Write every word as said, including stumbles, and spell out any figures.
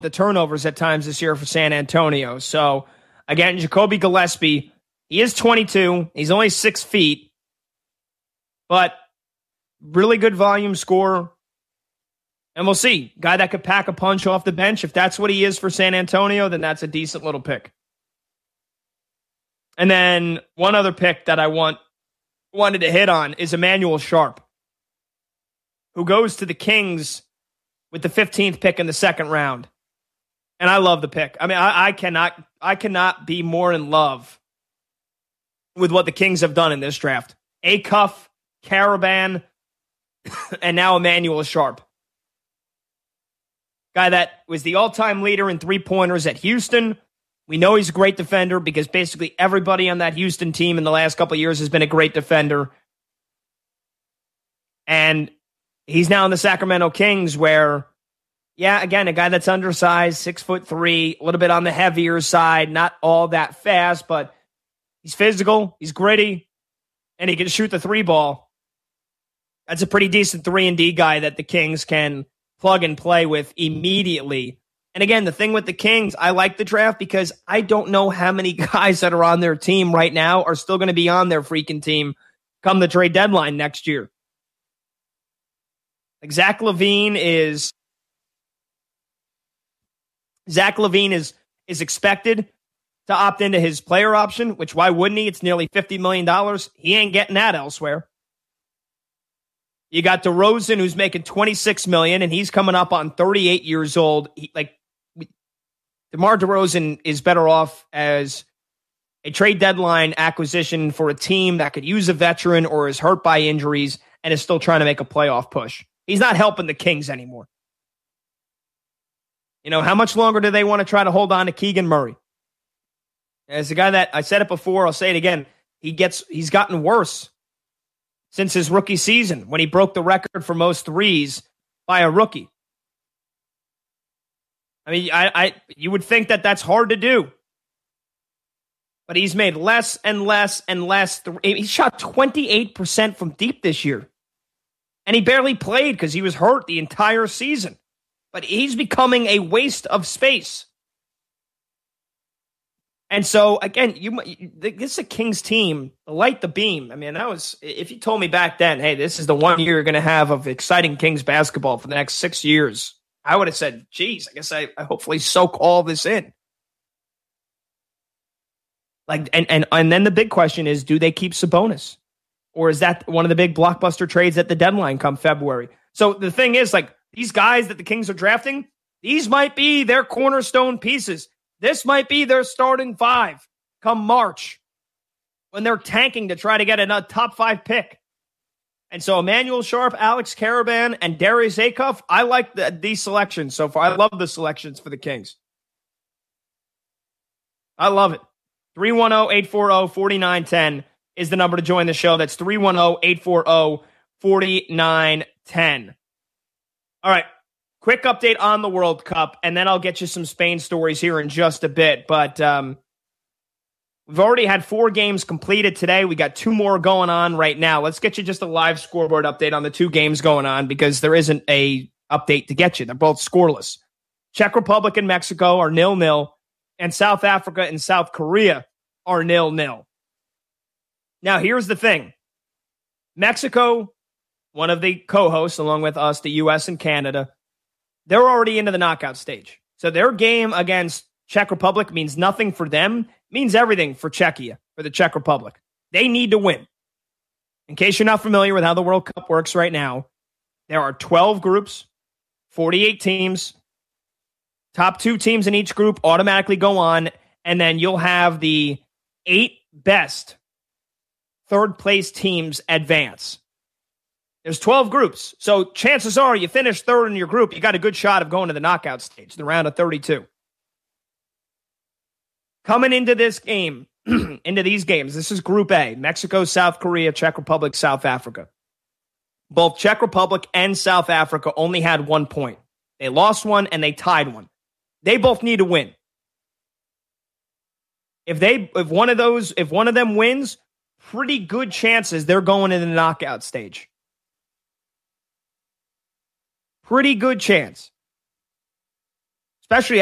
the turnovers at times this year for San Antonio. So, again, Jacoby Gillespie, he is twenty-two. He's only six feet. But really good volume scorer. And we'll see. Guy that could pack a punch off the bench. If that's what he is for San Antonio, then that's a decent little pick. And then one other pick that I want wanted to hit on is Emmanuel Sharp, who goes to the Kings with the fifteenth pick in the second round. And I love the pick. I mean, I, I cannot I cannot be more in love with what the Kings have done in this draft. Acuff, Caravan, and now Emmanuel Sharp. Guy that was the all-time leader in three-pointers at Houston. We know he's a great defender because basically everybody on that Houston team in the last couple of years has been a great defender. And he's now in the Sacramento Kings where, yeah, again, a guy that's undersized, six foot three, a little bit on the heavier side, not all that fast, but he's physical, he's gritty, and he can shoot the three ball. That's a pretty decent three and D guy that the Kings can plug and play with immediately. And again, the thing with the Kings, I like the draft because I don't know how many guys that are on their team right now are still going to be on their freaking team come the trade deadline next year. Like Zach LaVine is Zach LaVine is is expected to opt into his player option, which why wouldn't he? It's nearly fifty million dollars. He ain't getting that elsewhere. You got DeRozan, who's making twenty-six million dollars, and he's coming up on thirty-eight years old. He, like DeMar DeRozan is better off as a trade deadline acquisition for a team that could use a veteran or is hurt by injuries and is still trying to make a playoff push. He's not helping the Kings anymore. You know, how much longer do they want to try to hold on to Keegan Murray? As a guy that, I said it before, I'll say it again, he gets, he's gotten worse since his rookie season when he broke the record for most threes by a rookie. I mean, I, I you would think that that's hard to do. But he's made less and less and less. Th- he shot twenty-eight percent from deep this year. And he barely played because he was hurt the entire season. But he's becoming a waste of space. And so, again, you this is a Kings team, the light the beam. I mean, that was, if you told me back then, hey, this is the one year you're going to have of exciting Kings basketball for the next six years, I would have said, geez, I guess I, I hopefully soak all this in. Like, and, and, and then the big question is, do they keep Sabonis? Or is that one of the big blockbuster trades at the deadline come February? So the thing is, like, these guys that the Kings are drafting, these might be their cornerstone pieces. This might be their starting five come March when they're tanking to try to get a top five pick. And so Emmanuel Sharp, Alex Caravan, and Darius Acuff, I like the, these selections so far. I love the selections for the Kings. I love it. three one zero, eight four zero, four nine one zero is the number to join the show. That's three one zero, eight four zero, four nine one zero. All right. Quick update on the World Cup, and then I'll get you some Spain stories here in just a bit. But um, we've already had four games completed today. We got two more going on right now. Let's get you just a live scoreboard update on the two games going on because there isn't a update to get you. They're both scoreless. Czech Republic and Mexico are nil nil, and South Africa and South Korea are nil nil. Now, here's the thing. Mexico, one of the co-hosts, along with us, the U S and Canada, they're already into the knockout stage. So their game against Czech Republic means nothing for them, means everything for Czechia, for the Czech Republic. They need to win. In case you're not familiar with how the World Cup works right now, there are twelve groups, forty-eight teams. Top two teams in each group automatically go on, and then you'll have the eight best third-place teams advance. There's twelve groups, so chances are you finish third in your group, you got a good shot of going to the knockout stage, the round of thirty-two. Coming into this game, into these games, this is Group A, Mexico, South Korea, Czech Republic, South Africa. Both Czech Republic and South Africa only had one point. They lost one and they tied one. They both need to win. If they, if one of those, if one of them wins, pretty good chances they're going to the knockout stage. Pretty good chance. especially